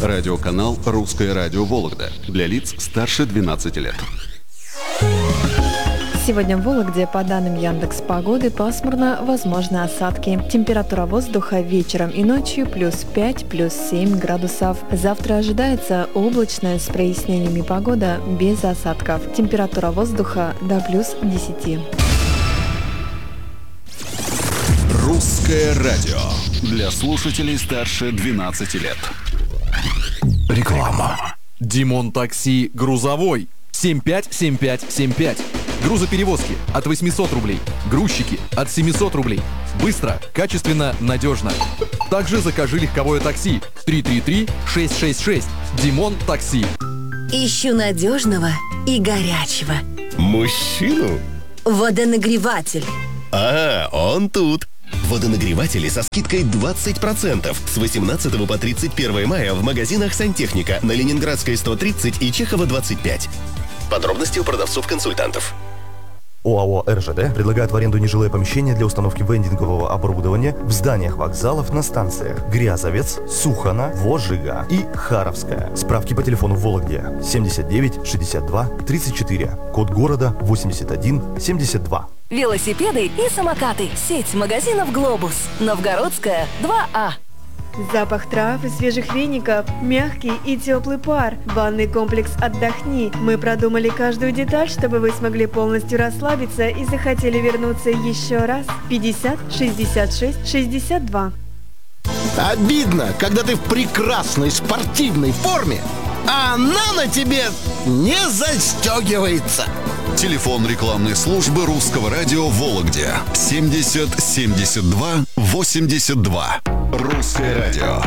Радиоканал «Русское радио Вологда» для лиц старше 12 лет. Сегодня в Вологде, по данным Яндекс.Погоды, пасмурно, возможны осадки. Температура воздуха вечером и ночью плюс 5, плюс 7 градусов. Завтра ожидается облачная с прояснениями погода без осадков. Температура воздуха до плюс 10. Русское радио для слушателей старше 12 лет. Реклама. Димон Такси грузовой 757575. Грузоперевозки от 800 рублей. Грузчики от 700 рублей. Быстро, качественно, надежно. Также закажи легковое такси 333-666. Димон Такси. Ищу надежного и горячего. Мужчину? Водонагреватель. Он тут. Водонагреватели со скидкой 20% с 18 по 31 мая в магазинах «Сантехника» на Ленинградской 130 и Чехова 25. Подробности у продавцов-консультантов. ОАО «РЖД» предлагает в аренду нежилые помещения для установки вендингового оборудования в зданиях вокзалов на станциях Грязовец, Сухано, Вожига и Харовская. Справки по телефону в Вологде 79 62 34, код города 81 72. Велосипеды и самокаты. Сеть магазинов «Глобус». Новгородская, 2А. Запах трав и свежих веников, мягкий и теплый пар. Банный комплекс «Отдохни». Мы продумали каждую деталь, чтобы вы смогли полностью расслабиться и захотели вернуться еще раз. 50 66 62. Обидно, когда ты в прекрасной спортивной форме, а она на тебе не застегивается. Телефон рекламной службы Русского радио в Вологде 70 72 82. Русское радио.